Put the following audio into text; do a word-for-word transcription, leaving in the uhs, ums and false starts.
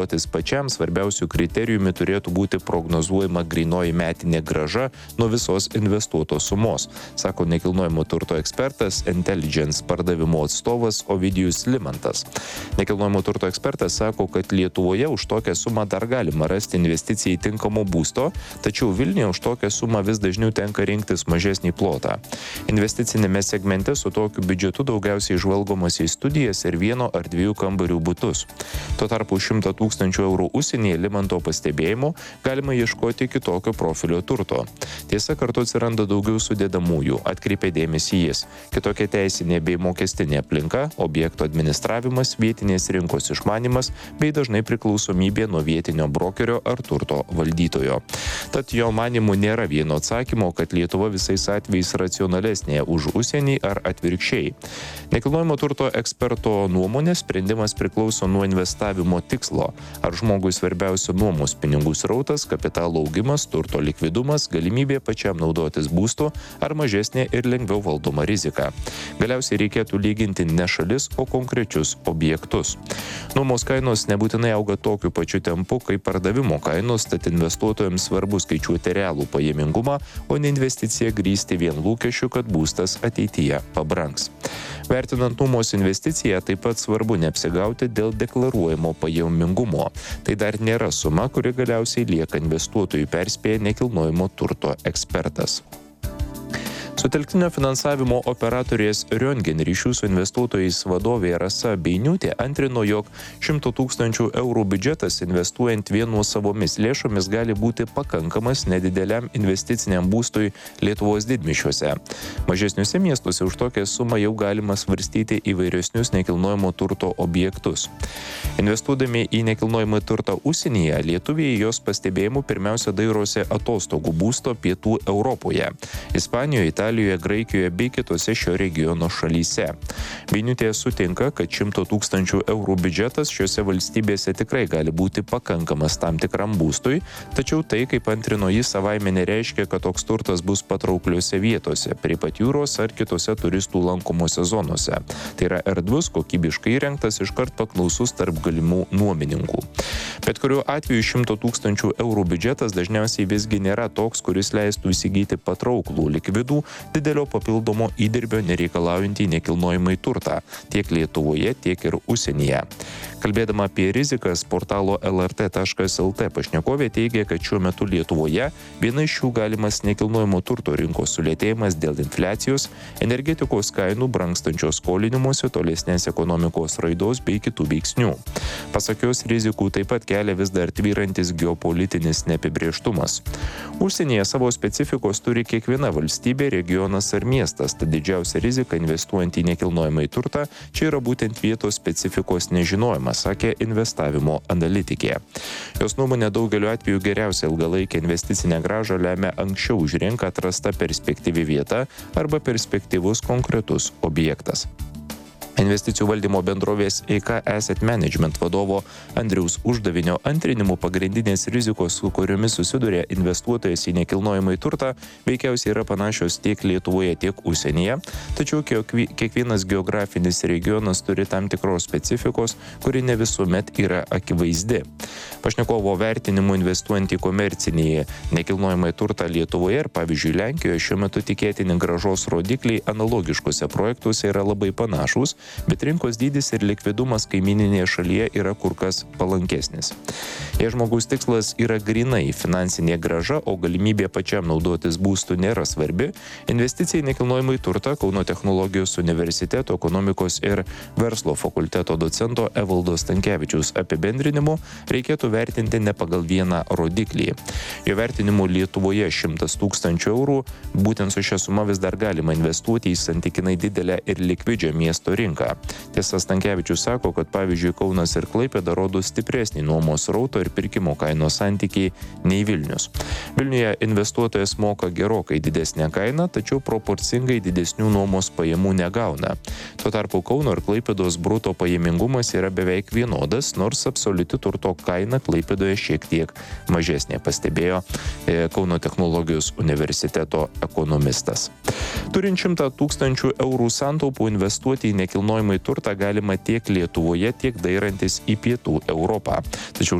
Patys pačiam svarbiausių kriterijumi turėtų būti prognozuojama grynoji metinė grąža nuo visos investuotos sumos, sako nekilnojamo turto ekspertas Intelligence pardavimo atstovas Ovidijus Limantas. Nekilnojamo turto ekspertas sako, kad Lietuvoje už tokią sumą dar galima rasti investicijai tinkamo būsto, tačiau Vilniuje už tokią sumą vis dažniau tenka rinktis mažesnį plotą. Investicinėme segmente su tokiu biudžetu daugiausiai žvalgomas į studijas ir vieno ar dviejų kambarių butus. Tuo tarpu šimto tūkstančių eurų užsienyje Limanto pastebėjimu galima ieškoti kitokio profilio turto. Tiesa, kartu atsiranda daugiau sudėdamųjų, atkreipė dėmesį jis. Kitokia teisinė bei mokestinė aplinka, objekto administravimas, vietinės rinkos išmanimas bei dažnai priklausomybė nuo vietinio brokerio ar turto valdytojo. Tad jo manimu nėra vieno atsakymo, kad Lietuva visais atvejais racionalesnė už užsienį ar atvirkščiai. Nekilnojamo turto eksperto nuomonė sprendimas priklauso nuo investavimo tikslo. Ar žmogui svarbiausia nuomos pinigų srautas, kapitalo augimas, turto likvidumas, galimybė pačiam naudotis būstu ar mažesnė ir lengviau valdoma rizika. Galiausiai reikėtų lyginti ne šalis, o konkrečius objektus. Nuomos kainos nebūtinai auga tokiu pačiu tempu kaip pardavimo kainos, tad investuotojams svarbu skaičiuoti realų pajamingumą, o ne investiciją grįsti vien lūkesčiu, kad būstas ateityje pabrangs. Vertinant nuomos investiciją, taip pat svarbu neapsigauti dėl deklaruojamo pajamingumo. Tai dar nėra suma, kuri galiausiai lieka investuotojų, perspėja nekilnojamo turto ekspertas. Sutelktinio finansavimo operatorės Röntgen ryšių su investuotojais vadovė Rasa Beiniūtė antrino, jog šimto tūkstančių eurų biudžetas investuojant vien nuosavomis lėšomis gali būti pakankamas nedideliam investiciniam būstui Lietuvos didmiesčiuose. Mažesniuose miestuose už tokią sumą jau galima svarstyti įvairesnius nekilnojamo turto objektus. Investuodami į nekilnojamą turtą užsienyje, lietuviai jos pastebėjimų pirmiausia dairosi atostogų būsto pietų Europoje – Ispanijoje, Italijoje, Graikijoje bei kitose šio regiono šalyse. Beiniūtė sutinka, kad šimto tūkstančių eurų biudžetas šiose valstybėse tikrai gali būti pakankamas tam tikram būstui, tačiau tai, kaip antrino jis, savaime nereiškia, kad toks turtas bus patraukliuose vietose, prie pat jūros ar kitose turistų lankomose zonose. Tai yra erdvus, kokybiškai įrengtas, iškart paklausus tarp galimų nuomininkų. Bet kuriuo atveju šimto tūkstančių eurų biudžetas dažniausiai visgi nėra toks, kuris leistų įsigyti patrauklų likvidų, didelio papildomo įdirbio nereikalaujantį nekilnojamąjį turtą tiek Lietuvoje, tiek ir užsienyje. Kalbėdama apie rizikas, portalo L R T taškas L T pašnekovė teigia, kad šiuo metu Lietuvoje viena iš jų galimas nekilnojamo turto rinkos sulėtėjimas dėl infliacijos, energetikos kainų, brangstančios skolinimuose, tolesnės ekonomikos raidos bei kitų veiksnių. Pasak jos, rizikų taip pat kelia vis dar tvyrantis geopolitinis neapibrėžtumas. Užsienyje savo specifikos turi kiekviena valstybė, regionas ar miestas, tad didžiausia rizika investuojant į nekilnojamąjį turtą čia yra būtent vietos specifikos nežinojimas, sakė investavimo analitikė. Jos nuomonė daugeliu atveju geriausia ilgalaikė investicinė grąža lemia anksčiau už rinką atrasta perspektyvi vieta arba perspektyvus konkretus objektas. Investicijų valdymo bendrovės E K Asset Management vadovo Andriaus Uždavinio antrinimu pagrindinės rizikos, su kuriomis susiduria investuotojas į nekilnojamąjį turtą, veikiausiai yra panašios tiek Lietuvoje, tiek užsienyje, tačiau kiekvienas geografinis regionas turi tam tikros specifikos, kuri ne visuomet yra akivaizdi. Pašnekovo vertinimu investuojant į komercinį nekilnojamąjį turtą Lietuvoje ir pavyzdžiui Lenkijoje šiuo metu tikėtini grąžos rodikliai analogiškuose projektuose yra labai panašūs, bet rinkos dydis ir likvidumas kaimyninėje šalyje yra kur kas palankesnis. Jei žmogaus tikslas yra grinai finansinė grąža, o galimybė pačiam naudotis būstų nėra svarbi, investicija į nekilnojamąjį turtą Kauno technologijos universiteto ekonomikos ir verslo fakulteto docento Evaldo Stankevičiaus apibendrinimu reikėtų vertinti ne pagal vieną rodiklį. Jo vertinimu Lietuvoje šimtas tūkstančių eurų, būtent su šia suma vis dar galima investuoti į santykinai didelę ir likvidžią miesto rinką. Tiesa, Stankevičius sako, kad pavyzdžiui Kaunas ir Klaipėda rodo stipresnį nuomos srauto ir ir pirkimo kainos santykiai nei Vilnius. Vilniuje investuotojas moka gerokai didesnę kainą, tačiau proporcingai didesnių nuomos pajamų negauna. Tuo tarpu Kauno ir Klaipėdos bruto pajamingumas yra beveik vienodas, nors absoliuti turto kaina Klaipėdoje šiek tiek mažesnė, pastebėjo Kauno technologijos universiteto ekonomistas. Turint šimtą tūkstančių eurų santaupų investuoti į nekilnojamąjį turtą galima tiek Lietuvoje, tiek dairantis į pietų Europą. Tačiau